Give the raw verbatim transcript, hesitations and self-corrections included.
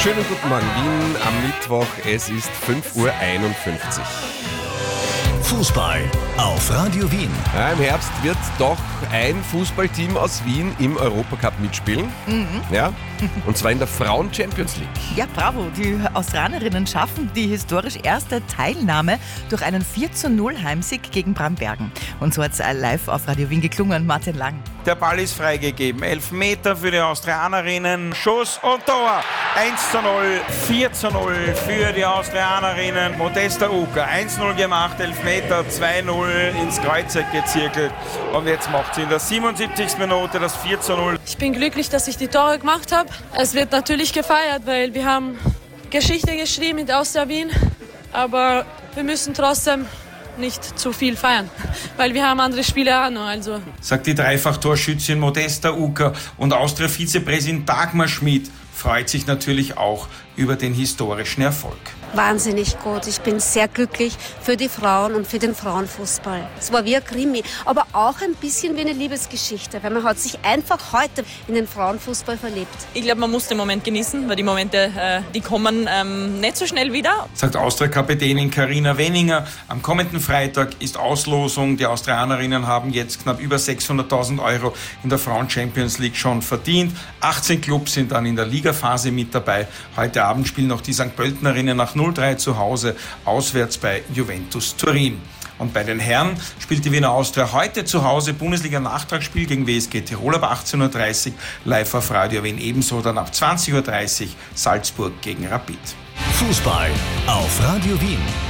Schönen guten Morgen, Wien am Mittwoch. Es ist fünf Uhr einundfünfzig. Fußball auf Radio Wien. Ja, im Herbst wird doch ein Fußballteam aus Wien im Europacup mitspielen. Mhm. Ja? Und zwar in der Frauen-Champions League. Ja, bravo. Die Australierinnen schaffen die historisch erste Teilnahme durch einen vier zu null Heimsieg gegen Brambergen. Und so hat es live auf Radio Wien geklungen. Martin Lang. Der Ball ist freigegeben. Elf Meter für die Australierinnen. Schuss und Tor. eins zu null, vier zu null für die Australierinnen. Modesta Uka. eins zu null gemacht, elf Meter, zwei zu null ins Kreuzeck gezirkelt. Und jetzt macht sie in der siebenundsiebzigsten Minute das vier zu null. Ich bin glücklich, dass ich die Tore gemacht habe. Es wird natürlich gefeiert, weil wir haben Geschichte geschrieben mit Austria Wien. Aber wir müssen trotzdem nicht zu viel feiern, weil wir haben andere Spiele auch noch. Also. Sagt die Dreifach-Torschützin Modesta Uka. Und Austria-Vizepräsident Dagmar Schmid freut sich natürlich auch über den historischen Erfolg. Wahnsinnig gut. Ich bin sehr glücklich für die Frauen und für den Frauenfußball. Es war wie ein Krimi, aber auch ein bisschen wie eine Liebesgeschichte, weil man hat sich einfach heute in den Frauenfußball verliebt. Ich glaube, man muss den Moment genießen, weil die Momente, äh, die kommen ähm, nicht so schnell wieder. Sagt Austria-Kapitänin Carina Wenninger. Am kommenden Freitag ist Auslosung. Die Australierinnen haben jetzt knapp über sechshunderttausend Euro in der Frauen-Champions League schon verdient. achtzehn Clubs sind dann in der Ligaphase mit dabei. Heute Abend spielen noch die Sankt Pöltenerinnen nach null drei zu Hause, auswärts bei Juventus Turin. Und bei den Herren spielt die Wiener Austria heute zu Hause Bundesliga-Nachtragsspiel gegen W S G Tirol ab achtzehn Uhr dreißig, live auf Radio Wien. Ebenso dann ab zwanzig Uhr dreißig Salzburg gegen Rapid. Fußball auf Radio Wien.